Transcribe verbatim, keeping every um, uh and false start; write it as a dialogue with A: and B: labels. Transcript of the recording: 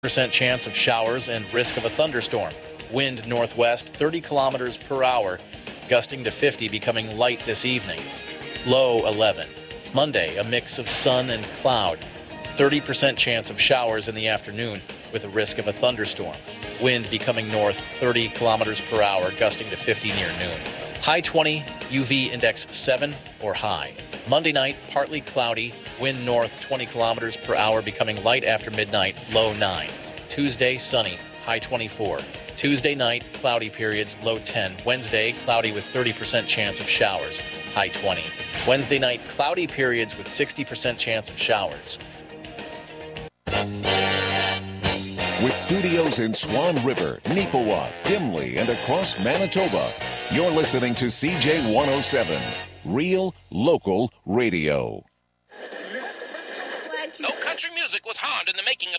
A: percent chance of showers and risk of a thunderstorm. Wind northwest, thirty kilometers per hour, gusting to fifty, becoming light this evening. Low eleven. Monday, a mix of sun and cloud. thirty percent chance of showers in the afternoon with a risk of a thunderstorm. Wind becoming north, thirty kilometers per hour, gusting to fifty near noon. High twenty, U V index seven or high. Monday night, partly cloudy, wind north twenty kilometers per hour, becoming light after midnight, low nine. Tuesday, sunny, high twenty-four. Tuesday night, cloudy periods, low ten. Wednesday, cloudy with thirty percent chance of showers, high twenty. Wednesday night, cloudy periods with sixty percent chance of showers.
B: With studios in Swan River, Neepawa, Dimley, and across Manitoba, you're listening to C J one oh seven, Real Local Radio.
C: No country music was harmed in the making of